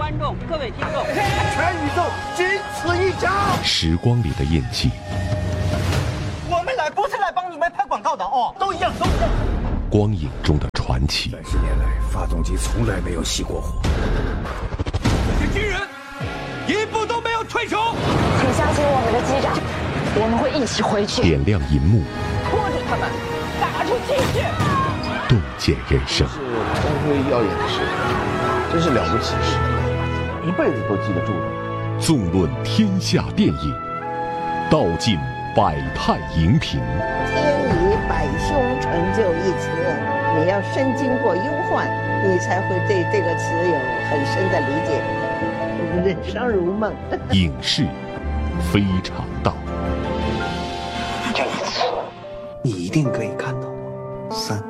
观众、各位听众， 全宇宙仅此一家。 时光里的印记， 我们来不是来帮你们拍广告的哦，都一样，都一样。 光影中的传奇。 30年来，发动机从来没有熄过火。 这些军人一步都没有退出。 请相信我们的机长，我们会一起回去。 点亮银幕， 拖着他们打出气去， 洞见人生。 是光辉耀眼的事，真是了不起的事，一辈子都记得住的。 纵论天下电影，道尽百态荧屏。 天以百凶成就一词，你要深经过忧患，你才会对这个词有很深的理解。人生如梦。 影视非常道。 这一次， 你一定可以看到我。3。